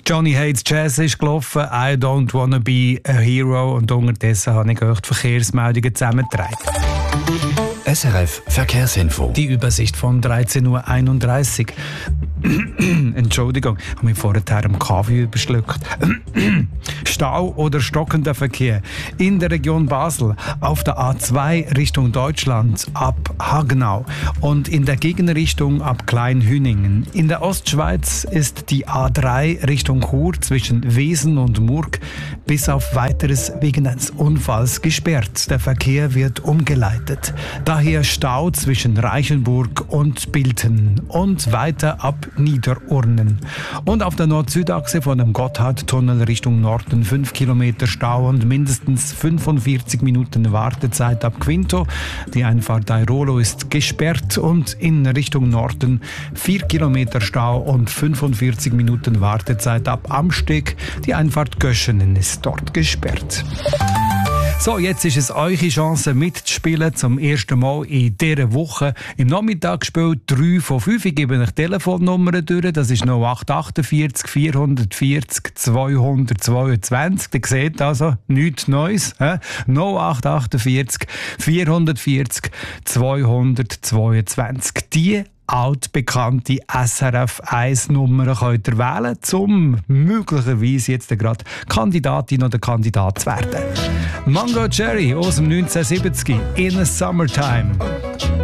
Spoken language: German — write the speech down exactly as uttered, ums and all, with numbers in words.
Johnny Hates Jazz ist gelaufen, I don't wanna be a hero, und unterdessen habe ich euch die Verkehrsmeldungen zusammengetragen. S R F Verkehrsinfo. Die Übersicht von dreizehn Uhr einunddreißig. Entschuldigung, ich habe mich vorher am Kaffee überschluckt. Stau oder stockender Verkehr in der Region Basel auf der A zwei Richtung Deutschland ab Hagenau und in der Gegenrichtung ab Kleinhüningen. In der Ostschweiz ist die A drei Richtung Chur zwischen Wesen und Murg bis auf Weiteres wegen eines Unfalls gesperrt. Der Verkehr wird umgeleitet. Daher Stau zwischen Reichenburg und Bilten und weiter ab Niederurnen. Und auf der Nord-Süd-Achse von dem Gotthardtunnel Richtung Norden fünf Kilometer Stau und mindestens fünfundvierzig Minuten Wartezeit ab Quinto. Die Einfahrt Airolo ist gesperrt und in Richtung Norden vier Kilometer Stau und fünfundvierzig Minuten Wartezeit ab Amsteg. Die Einfahrt Göschenen ist dort gesperrt. So, jetzt ist es eure Chance mitzuspielen, zum ersten Mal in dieser Woche. Im Nachmittagsspiel drei von fünf. Ich gebe euch Telefonnummern durch. Das ist null acht achtundvierzig vierhundertvierzig zweihundertzweiundzwanzig. Ihr seht also, nichts Neues. He? null acht achtundvierzig vierhundertvierzig zweihundertzweiundzwanzig. Die altbekannte S R F eins Nummer könnt ihr wählen, um möglicherweise jetzt gerade Kandidatin oder Kandidat zu werden. Mango Cherry aus dem neunzehnhundertsiebzig, In a Summertime.